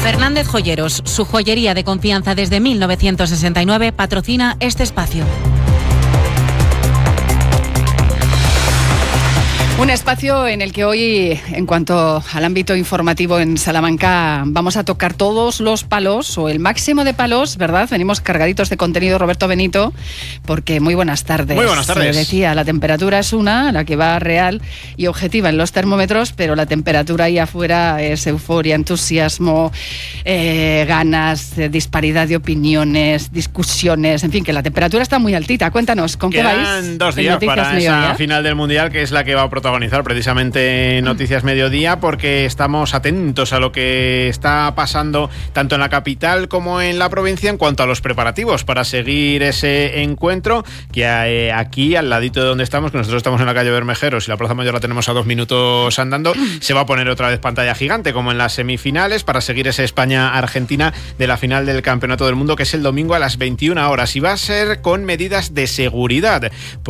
Fernández Joyeros, su joyería de confianza desde 1969, patrocina este espacio. Un espacio en el que hoy, en cuanto al ámbito informativo en Salamanca, vamos a tocar todos los palos, o el máximo de palos, ¿verdad? Venimos cargaditos de contenido, Roberto Benito, porque muy buenas tardes. Muy buenas tardes. Decía, la temperatura es la que va real y objetiva en los termómetros, pero la temperatura ahí afuera es euforia, entusiasmo, ganas, disparidad de opiniones, discusiones, en fin, que la temperatura está muy altita. Cuéntanos, ¿con qué vais? Quedan 2 días para esa final del Mundial, que es la que va a protagonizar precisamente Noticias Mediodía, porque estamos atentos a lo que está pasando tanto en la capital como en la provincia en cuanto a los preparativos para seguir ese encuentro, que aquí al ladito de donde estamos, que nosotros estamos en la calle Bermejeros y la Plaza Mayor la tenemos a 2 minutos andando, se va a poner otra vez pantalla gigante como en las semifinales para seguir ese España-Argentina de la final del Campeonato del Mundo, que es el domingo a las 21 horas, y va a ser con medidas de seguridad,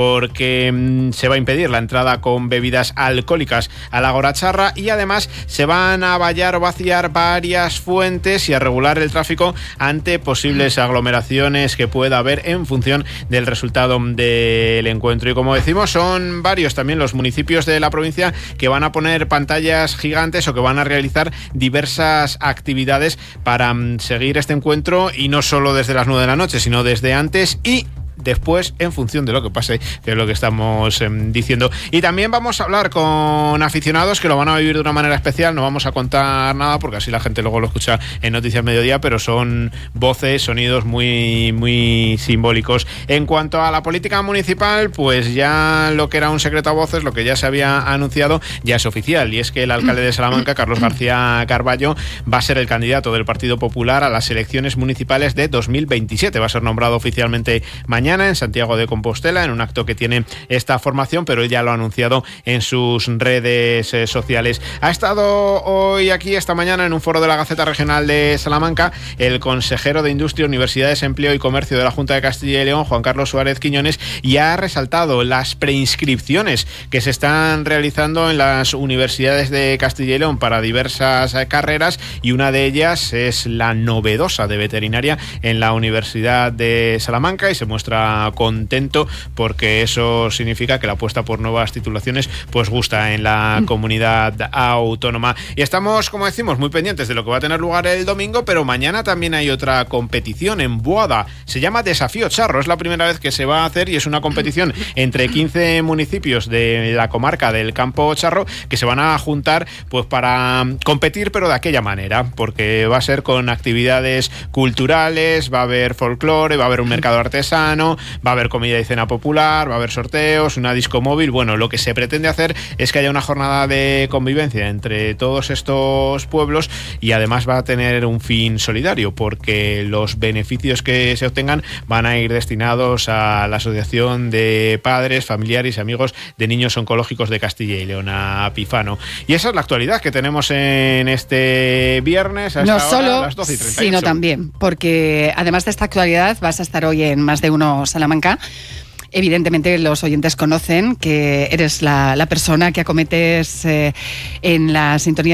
porque se va a impedir la entrada con bebidas alcohólicas a la Goracharra, y además se van a vallar o vaciar varias fuentes y a regular el tráfico ante posibles aglomeraciones que pueda haber en función del resultado del encuentro. Y como decimos, son varios también los municipios de la provincia que van a poner pantallas gigantes o que van a realizar diversas actividades para seguir este encuentro, y no solo desde las 9 de la noche, sino desde antes y después, en función de lo que pase, que es lo que estamos diciendo. Y también vamos a hablar con aficionados que lo van a vivir de una manera especial. No vamos a contar nada porque así la gente luego lo escucha en Noticias Mediodía, pero son voces, sonidos muy, muy simbólicos. En cuanto a la política municipal, pues ya lo que era un secreto a voces, lo que ya se había anunciado, ya es oficial, y es que el alcalde de Salamanca, Carlos García Carballo, va a ser el candidato del Partido Popular a las elecciones municipales de 2027. Va a ser nombrado oficialmente mañana en Santiago de Compostela, en un acto que tiene esta formación, pero él ya lo ha anunciado en sus redes sociales. Ha estado hoy aquí, esta mañana, en un foro de la Gaceta Regional de Salamanca, el consejero de Industria, Universidades, Empleo y Comercio de la Junta de Castilla y León, Juan Carlos Suárez Quiñones, y ha resaltado las preinscripciones que se están realizando en las universidades de Castilla y León para diversas carreras, y una de ellas es la novedosa de veterinaria en la Universidad de Salamanca, y se muestra contento porque eso significa que la apuesta por nuevas titulaciones pues gusta en la comunidad autónoma. Y estamos, como decimos, muy pendientes de lo que va a tener lugar el domingo, pero mañana también hay otra competición en Boada. Se llama Desafío Charro, es la primera vez que se va a hacer, y es una competición entre 15 municipios de la comarca del Campo Charro que se van a juntar pues para competir, pero de aquella manera, porque va a ser con actividades culturales, va a haber folclore, va a haber un mercado artesano, va a haber comida y cena popular, va a haber sorteos, una disco móvil. Bueno, lo que se pretende hacer es que haya una jornada de convivencia entre todos estos pueblos, y además va a tener un fin solidario, porque los beneficios que se obtengan van a ir destinados a la Asociación de Padres, Familiares y Amigos de Niños Oncológicos de Castilla y León, a Pifano. Y esa es la actualidad que tenemos en este viernes, no solo, a las 12:38. Sino también, porque además de esta actualidad vas a estar hoy en Más de Uno Salamanca. Evidentemente los oyentes conocen que eres la persona que acometes en la sintonía